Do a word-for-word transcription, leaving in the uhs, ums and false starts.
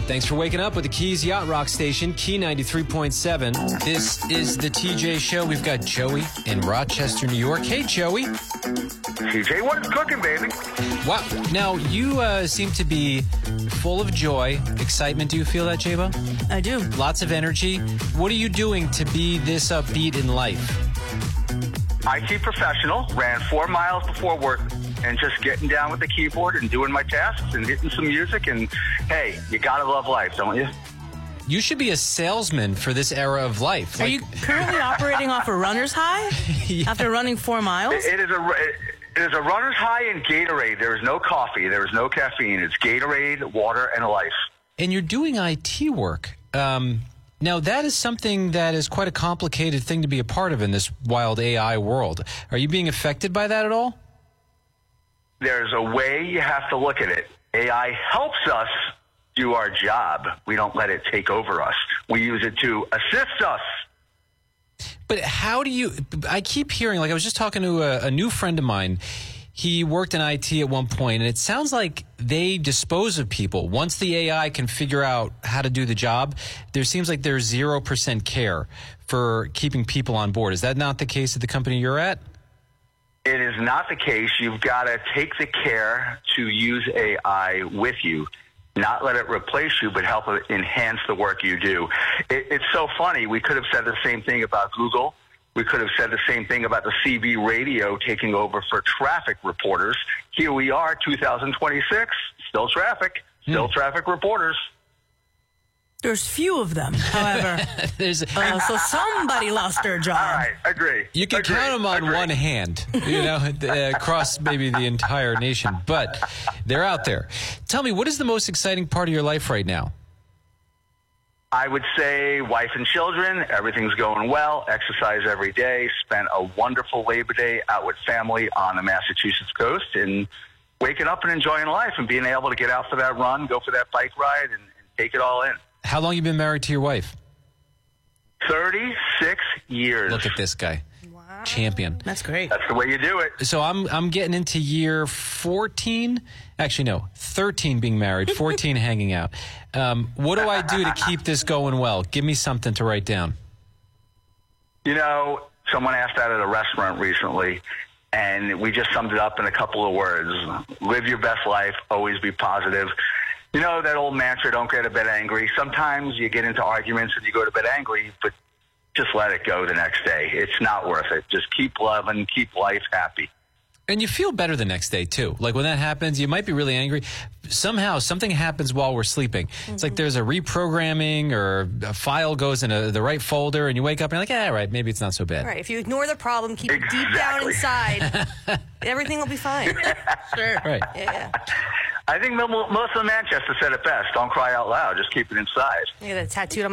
Thanks for waking up with the Keys Yacht Rock Station, Key ninety-three point seven. This is the T J Show. We've got Joey in Rochester, New York. Hey, Joey. T J, what is cooking, baby? Wow. Now, you uh, seem to be full of joy, excitement. Do you feel that, J-Bo? I do. Lots of energy. What are you doing to be this upbeat in life? I T professional, ran four miles before work, and just getting down with the keyboard and doing my tasks and hitting some music. And, hey, you gotta love life, don't you? You should be a salesman for this era of life. Are Like, you currently operating off a runner's high Yeah. after running four miles? It, it is a it, it is a runner's high in Gatorade. There is no coffee. There is no caffeine. It's Gatorade, water, and life. and you're doing I T work. Um, now, that is something that is quite a complicated thing to be a part of in this wild A I world. Are you being affected by that at all? There's a way you have to look at it. A I helps us do our job. We don't let it take over us. We use it to assist us. But how do you, I keep hearing, like I was just talking to a, a new friend of mine. He worked in I T at one point, and it sounds like they dispose of people. Once the A I can figure out how to do the job, there seems like there's zero percent care for keeping people on board. Is that not the case at the company you're at? It is not the case. You've got to take the care to use A I with you, not let it replace you, but help it enhance the work you do. It, it's so funny. We could have said the same thing about Google. We could have said the same thing about the C B radio taking over for traffic reporters. Here we are, two thousand twenty-six, still traffic, still Hmm. traffic reporters. There's few of them, however. There's, uh, so somebody lost their job. All right, agree. you can agree, count them on agree. one hand, you know, uh, across maybe the entire nation, but they're out there. Tell me, what is the most exciting part of your life right now? I would say wife and children, everything's going well, exercise every day, spent a wonderful Labor Day out with family on the Massachusetts coast, and waking up and enjoying life and being able to get out for that run, go for that bike ride, and, and take it all in. How long you been married to your wife? thirty-six years. Look at this guy. Wow. Champion. That's great. That's the way you do it. So I'm I'm getting into year fourteen. Actually, no, thirteen being married, fourteen hanging out. Um, what do I do to keep this going well? Give me something to write down. You know, someone asked that at a restaurant recently, and we just summed it up in a couple of words. Live your best life, always be positive. You know, that old mantra, don't go to bed angry. Sometimes you get into arguments and you go to bed angry, but just let it go the next day. It's not worth it. Just keep loving, keep life happy. And you feel better the next day, too. Like when that happens, you might be really angry. Somehow, something happens while we're sleeping. Mm-hmm. It's like there's a reprogramming or a file goes in a, the right folder, and you wake up and you're like, yeah, right, maybe it's not so bad. Right. If you ignore the problem, keep Exactly. it deep down inside, everything will be fine. Sure. Right. Yeah. I think Melissa Manchester said it best. Don't cry out loud. Just keep it inside. I got a tattooed on